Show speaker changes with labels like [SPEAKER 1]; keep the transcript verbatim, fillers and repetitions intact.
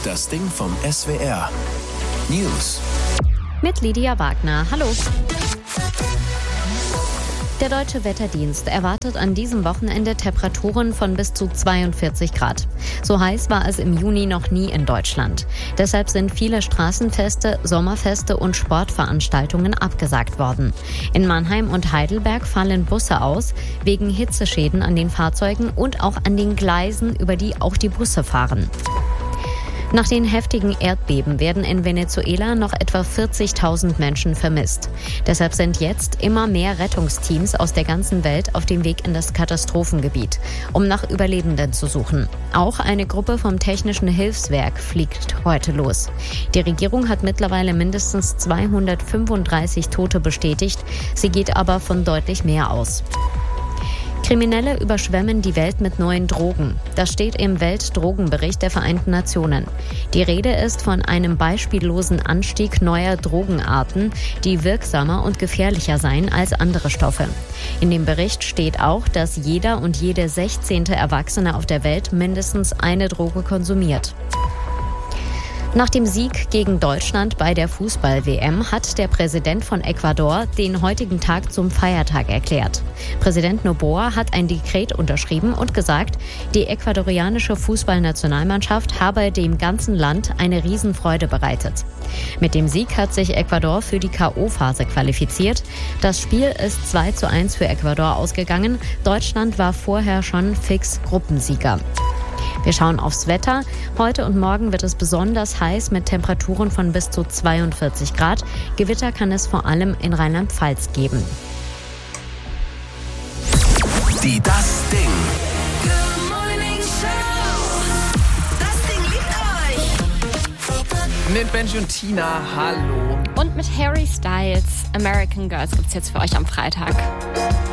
[SPEAKER 1] Das Ding vom S W R. News.
[SPEAKER 2] Mit Lydia Wagner. Hallo. Der Deutsche Wetterdienst erwartet an diesem Wochenende Temperaturen von bis zu zweiundvierzig Grad. So heiß war es im Juni noch nie in Deutschland. Deshalb sind viele Straßenfeste, Sommerfeste und Sportveranstaltungen abgesagt worden. In Mannheim und Heidelberg fallen Busse aus, wegen Hitzeschäden an den Fahrzeugen und auch an den Gleisen, über die auch die Busse fahren. Nach den heftigen Erdbeben werden in Venezuela noch etwa vierzigtausend Menschen vermisst. Deshalb sind jetzt immer mehr Rettungsteams aus der ganzen Welt auf dem Weg in das Katastrophengebiet, um nach Überlebenden zu suchen. Auch eine Gruppe vom Technischen Hilfswerk fliegt heute los. Die Regierung hat mittlerweile mindestens zweihundertfünfunddreißig Tote bestätigt. Sie geht aber von deutlich mehr aus. Kriminelle überschwemmen die Welt mit neuen Drogen. Das steht im Weltdrogenbericht der Vereinten Nationen. Die Rede ist von einem beispiellosen Anstieg neuer Drogenarten, die wirksamer und gefährlicher seien als andere Stoffe. In dem Bericht steht auch, dass jeder und jede sechzehnte Erwachsene auf der Welt mindestens eine Droge konsumiert. Nach dem Sieg gegen Deutschland bei der Fußball-W M hat der Präsident von Ecuador den heutigen Tag zum Feiertag erklärt. Präsident Noboa hat ein Dekret unterschrieben und gesagt, die ecuadorianische Fußballnationalmannschaft habe dem ganzen Land eine Riesenfreude bereitet. Mit dem Sieg hat sich Ecuador für die K O-Phase qualifiziert. Das Spiel ist zwei zu eins für Ecuador ausgegangen. Deutschland war vorher schon fix Gruppensieger. Wir schauen aufs Wetter. Heute und morgen wird es besonders heiß mit Temperaturen von bis zu zweiundvierzig Grad. Gewitter kann es vor allem in Rheinland-Pfalz geben.
[SPEAKER 1] Die Das Ding.
[SPEAKER 3] Good Morning Show. Das Ding liegt euch.
[SPEAKER 4] Mit Benji und Tina, hallo.
[SPEAKER 5] Und mit Harry Styles, American Girls, gibt's jetzt für euch am Freitag.